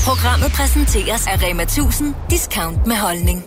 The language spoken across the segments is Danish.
Programmet præsenteres af Rema 1000 Discount med holdning.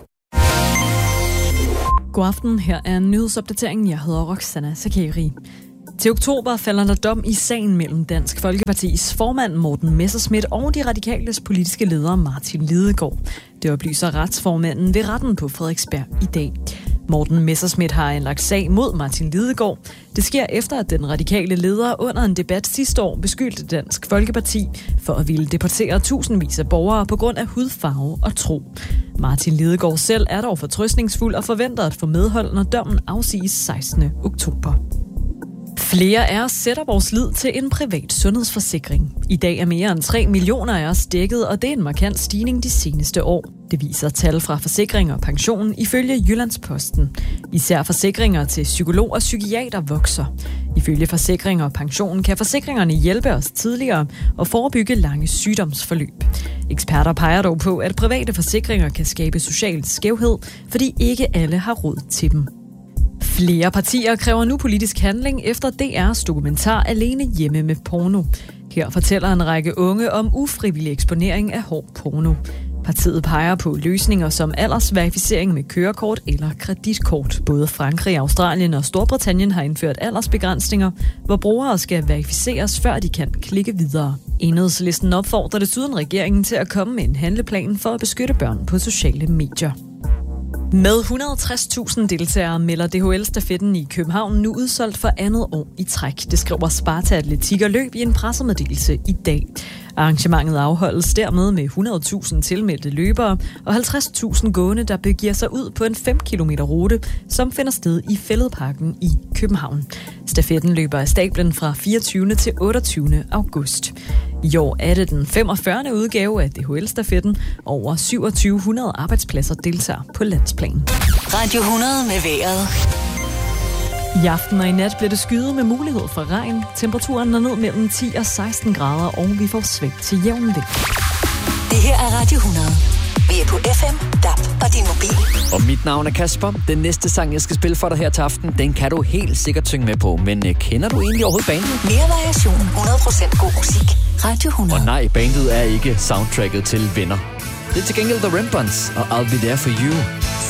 God aften, her er nyhedsopdateringen. Jeg hedder Roxana Sakeri. Til oktober falder der dom i sagen mellem Dansk Folkepartis formand Morten Messerschmidt og de radikales politiske leder Martin Lidegaard. Det oplyser retsformanden ved retten på Frederiksberg i dag. Morten Messerschmidt har anlagt sag mod Martin Lidegaard. Det sker efter, at den radikale leder under en debat sidste år beskyldte Dansk Folkeparti for at ville deportere tusindvis af borgere på grund af hudfarve og tro. Martin Lidegaard selv er dog fortrøstningsfuld og forventer at få medhold, når dommen afsiges 16. oktober. Flere af os sætter vores lid til en privat sundhedsforsikring. I dag er mere end 3 millioner af os dækket, og det er en markant stigning de seneste år. Det viser tal fra Forsikring og Pension ifølge Jyllandsposten. Især forsikringer til psykolog og psykiater vokser. Ifølge Forsikring og Pension kan forsikringerne hjælpe os tidligere og forebygge lange sygdomsforløb. Eksperter peger dog på, at private forsikringer kan skabe social skævhed, fordi ikke alle har råd til dem. Flere partier kræver nu politisk handling efter DR's dokumentar Alene hjemme med porno. Her fortæller en række unge om ufrivillig eksponering af hård porno. Partiet peger på løsninger som aldersverificering med kørekort eller kreditkort. Både Frankrig, Australien og Storbritannien har indført aldersbegrænsninger, hvor brugere skal verificeres, før de kan klikke videre. Enhedslisten opfordrer desuden regeringen til at komme med en handleplan for at beskytte børn på sociale medier. Med 160.000 deltagere melder DHL-stafetten i København nu udsolgt for andet år i træk. Det skriver Sparta Atletik og Løb i en pressemeddelelse i dag. Arrangementet afholdes dermed med 100.000 tilmeldte løbere og 50.000 gående, der begiver sig ud på en 5 km rute, som finder sted i Fælledparken i København. Stafetten løber af stablen fra 24. til 28. august. I år er det den 45. udgave af DHL-stafetten. Over 2700 arbejdspladser deltager på landsplan. Radio 100 med vejret. I aften og i nat bliver det skyet med mulighed for regn. Temperaturen er ned mellem 10 og 16 grader, og vi får sving til jævn vind. Det her er Radio 100. Vi er på FM, DAB og din mobil. Og mit navn er Kasper. Den næste sang, jeg skal spille for dig her til aften, den kan du helt sikkert synge med på. Men kender du egentlig overhovedet bandet? Mere variation, 100% god musik. Radio 100. Og nej, bandet er ikke soundtracket til Venner. Det er til gengæld The Rembrandts og I'll Be There For You.